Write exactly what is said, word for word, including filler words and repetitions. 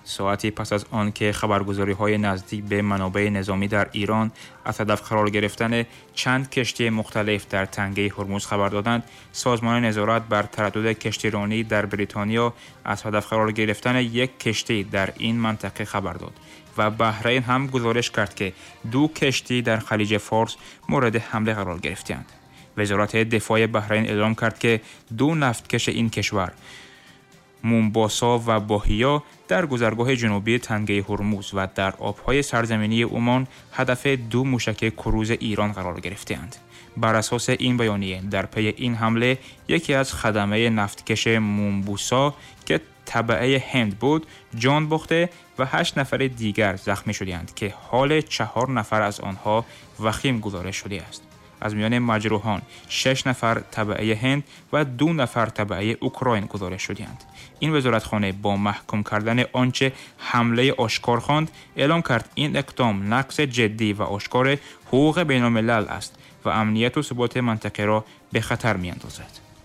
ساعتی پس از آنکه خبرگزاری‌های نزدیک به منابع نظامی در ایران از هدف قرار گرفتن چند کشتی مختلف در تنگه هرمز خبر دادند، سازمان نظارت بر تردد کشتیرانی در بریتانیا از هدف قرار گرفتن یک کشتی در این منطقه خبر داد و بحرین هم گزارش کرد که دو کشتی در خلیج فارس مورد حمله قرار گرفتند. وزارت دفاع بحرین اعلام کرد که دو نفتکش این کشور، مومباسا و باهیا، در گذرگاه جنوبی تنگه هرمز و در آبهای سرزمینی عمان هدف دو موشک کروز ایران قرار گرفتند. بر اساس این بیانیه در پی این حمله یکی از خدمه نفتکش مومباسا که تبعه هند بود جان باخته و هشت نفر دیگر زخمی شدند که حال چهار نفر از آنها وخیم گزارش شده است. از میان مجروحان شش نفر تبعه هند و دو نفر تبعه اوکراین گزارش شدند. این وزارتخانه با محکوم کردن آنچه حمله آشکار خواند، اعلام کرد این اقدام نقض جدی و آشکار حقوق بین الملل است و امنیت و ثبات منطقه را به خطر می‌اندازد.